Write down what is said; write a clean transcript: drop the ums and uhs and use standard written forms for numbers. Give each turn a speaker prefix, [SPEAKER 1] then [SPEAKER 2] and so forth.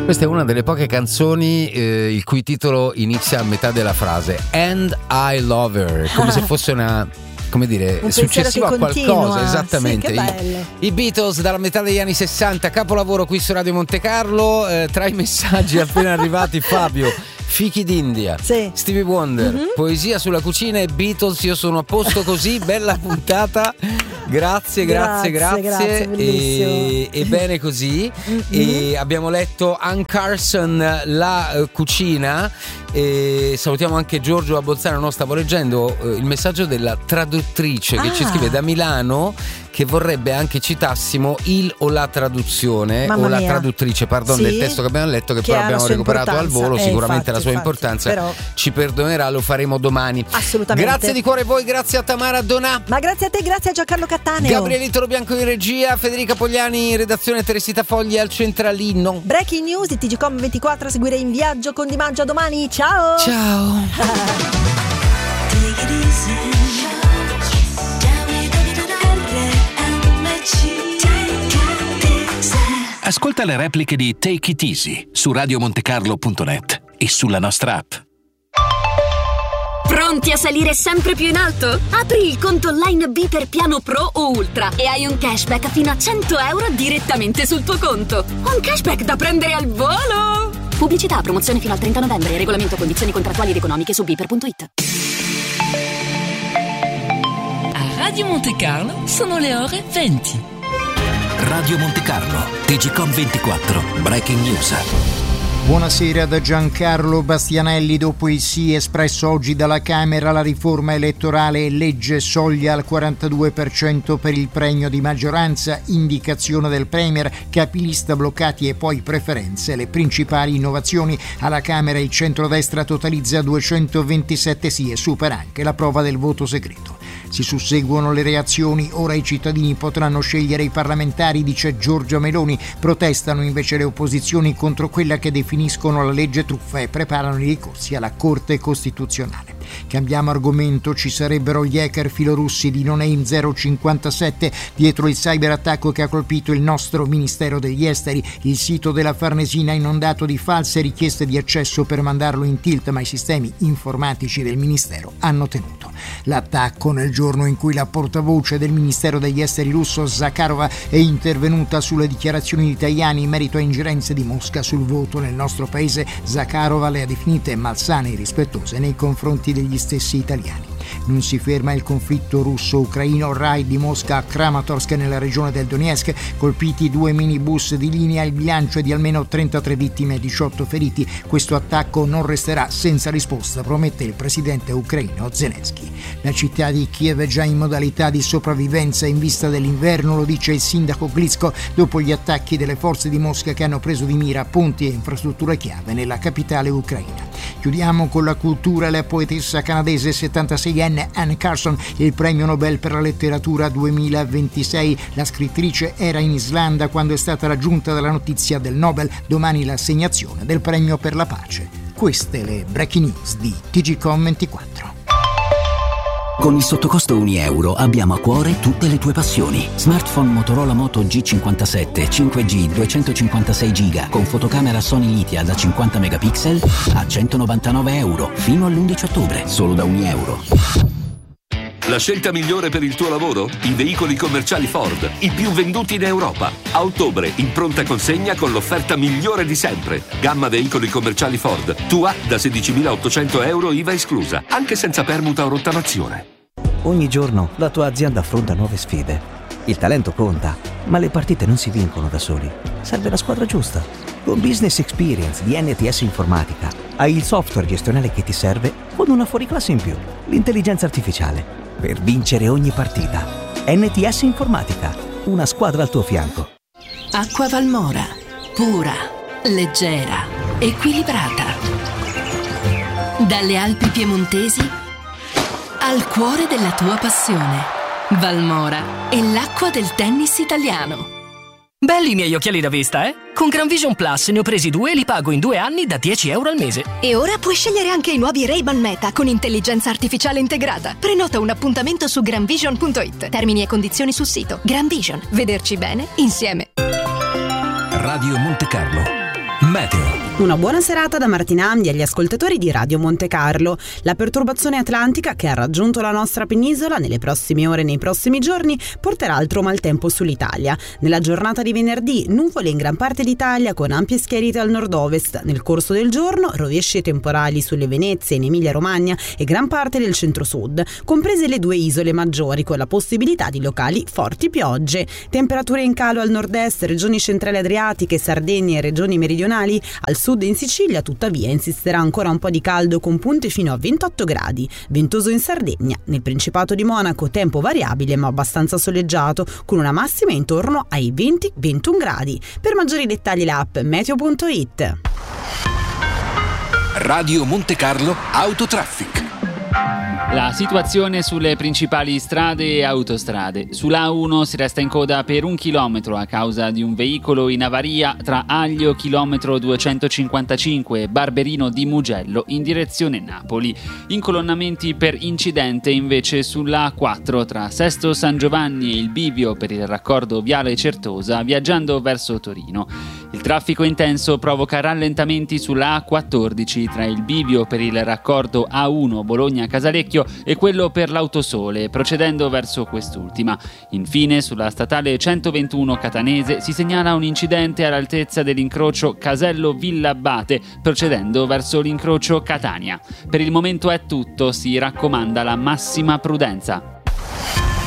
[SPEAKER 1] Questa è una delle poche canzoni il cui titolo inizia a metà della frase And I Love Her, come se fosse una, come dire,
[SPEAKER 2] un
[SPEAKER 1] successivo a qualcosa. Esattamente.
[SPEAKER 2] Sì, che bello.
[SPEAKER 1] I Beatles dalla metà degli anni 60, capolavoro qui su Radio Monte Carlo. Tra i messaggi appena arrivati, Fabio: fichi d'India, sì. Stevie Wonder, poesia sulla cucina e Beatles, io sono a posto così, bella puntata. Grazie. E bene così. E abbiamo letto Ann Carson, la cucina. E salutiamo anche Giorgio a Bolzano. No, stavo leggendo il messaggio della traduttrice che ci scrive da Milano, che vorrebbe anche citassimo il o la traduzione, o la traduttrice, pardon, del testo che abbiamo letto, che però abbiamo recuperato al volo. Sicuramente la sua importanza però ci perdonerà, lo faremo domani.
[SPEAKER 2] Assolutamente.
[SPEAKER 1] Grazie di cuore a voi, grazie a Tamara Donà.
[SPEAKER 2] Ma grazie a te, grazie a Giancarlo Cattaneo,
[SPEAKER 1] Gabrielito Bianco in regia, Federica Pogliani in redazione, Teresita Fogli al centralino.
[SPEAKER 2] Breaking news di TGcom24 a seguire in viaggio con Di Maggio domani. Ciao.
[SPEAKER 3] Ascolta le repliche di Take It Easy su radiomontecarlo.net e sulla nostra app.
[SPEAKER 4] Pronti a salire sempre più in alto? Apri il conto online B per piano Pro o Ultra e hai un cashback fino a €100 direttamente sul tuo conto. Un cashback da prendere al volo! Pubblicità, promozione fino al 30 novembre. Regolamento, condizioni contrattuali ed economiche su biper.it.
[SPEAKER 5] A Radio Monte Carlo sono le ore 20.
[SPEAKER 3] Radio Monte Carlo, TGcom24, Breaking News.
[SPEAKER 6] Buonasera da Giancarlo Bastianelli. Dopo il sì espresso oggi dalla Camera, la riforma elettorale e legge soglia al 42% per il premio di maggioranza, indicazione del Premier, capilista bloccati e poi preferenze. Le principali innovazioni: alla Camera il centrodestra totalizza 227 sì e supera anche la prova del voto segreto. Si susseguono le reazioni, ora i cittadini potranno scegliere i parlamentari, dice Giorgia Meloni. Protestano invece le opposizioni contro quella che definiscono la legge truffa e preparano i ricorsi alla Corte Costituzionale. Cambiamo argomento, ci sarebbero gli hacker filorussi di Noname 057 dietro il cyberattacco che ha colpito il nostro Ministero degli Esteri. Il sito della Farnesina inondato di false richieste di accesso per mandarlo in tilt, ma i sistemi informatici del Ministero hanno tenuto. L'attacco nel giorno in cui la portavoce del Ministero degli Esteri russo Zakharova è intervenuta sulle dichiarazioni di Tajani in merito a ingerenze di Mosca sul voto nel nostro paese. Zakharova le ha definite malsane e irrispettose nei confronti degli stessi italiani. Non si ferma il conflitto russo-ucraino. Raid di Mosca a Kramatorsk nella regione del Donetsk, colpiti 2 minibus di linea, il bilancio è di almeno 33 vittime e 18 feriti. Questo attacco non resterà senza risposta, promette il presidente ucraino Zelensky. La città di Kiev è già in modalità di sopravvivenza in vista dell'inverno, lo dice il sindaco Glitsko, dopo gli attacchi delle forze di Mosca che hanno preso di mira ponti e infrastrutture chiave nella capitale ucraina. Chiudiamo con la cultura. La poetessa canadese 76enne Ann Carson, il premio Nobel per la letteratura 2026. La scrittrice era in Islanda quando è stata raggiunta dalla notizia del Nobel. Domani l'assegnazione del premio per la pace. Queste le breaking news di TGcom24.
[SPEAKER 3] Con il sottocosto €1 abbiamo a cuore tutte le tue passioni. Smartphone Motorola Moto G57 5G 256 GB con fotocamera Sony Lithia da 50 megapixel a €199 fino all'11 ottobre, solo da €1.
[SPEAKER 7] La scelta migliore per il tuo lavoro? I veicoli commerciali Ford, i più venduti in Europa. A ottobre in pronta consegna con l'offerta migliore di sempre. Gamma veicoli commerciali Ford, tua da €16.800 IVA esclusa, anche senza permuta o rottamazione.
[SPEAKER 8] Ogni giorno la tua azienda affronta nuove sfide. Il talento conta, ma le partite non si vincono da soli. Serve la squadra giusta. Con Business Experience di NTS Informatica hai il software gestionale che ti serve con una fuoriclasse in più, l'intelligenza artificiale, per vincere ogni partita. NTS Informatica, una squadra al tuo fianco.
[SPEAKER 5] Acqua Valmora, pura, leggera, equilibrata. Dalle Alpi piemontesi al cuore della tua passione. Valmora è l'acqua del tennis italiano.
[SPEAKER 9] Belli i miei occhiali da vista, eh? Con Gran Vision Plus ne ho presi 2 e li pago in 2 anni da €10 al mese.
[SPEAKER 10] E ora puoi scegliere anche i nuovi Ray-Ban Meta con intelligenza artificiale integrata. Prenota un appuntamento su granvision.it. Termini e condizioni sul sito. Gran Vision. Vederci bene insieme.
[SPEAKER 3] Radio Monte Carlo,
[SPEAKER 7] Meteo.
[SPEAKER 11] Una buona serata da Martina Andi agli ascoltatori di Radio Monte Carlo. La perturbazione atlantica che ha raggiunto la nostra penisola nelle prossime ore e nei prossimi giorni porterà altro maltempo sull'Italia. Nella giornata di venerdì, nuvole in gran parte d'Italia con ampie schiarite al nord-ovest. Nel corso del giorno, rovesci temporali sulle Venezie in Emilia-Romagna e gran parte del centro-sud, comprese le 2 isole maggiori con la possibilità di locali forti piogge. Temperature in calo al nord-est, regioni centrali adriatiche, Sardegna e regioni meridionali. Al sud in Sicilia, tuttavia, insisterà ancora un po' di caldo con punte fino a 28 gradi. Ventoso in Sardegna. Nel Principato di Monaco tempo variabile ma abbastanza soleggiato, con una massima intorno ai 20-21 gradi. Per maggiori dettagli l'app meteo.it.
[SPEAKER 7] Radio Monte Carlo Autotraffic.
[SPEAKER 12] La situazione sulle principali strade e autostrade. Sull'A1 si resta in coda per 1 chilometro a causa di un veicolo in avaria tra Aglio chilometro 255 e Barberino di Mugello in direzione Napoli. Incolonnamenti per incidente invece sull'A4 tra Sesto San Giovanni e il bivio per il raccordo Viale Certosa viaggiando verso Torino. Il traffico intenso provoca rallentamenti sulla A14 tra il bivio per il raccordo A1 Bologna-Casalecchio e quello per l'Autosole, procedendo verso quest'ultima. Infine, sulla statale 121 catanese si segnala un incidente all'altezza dell'incrocio Casello-Villa Abate, procedendo verso l'incrocio Catania. Per il momento è tutto, si raccomanda la massima prudenza.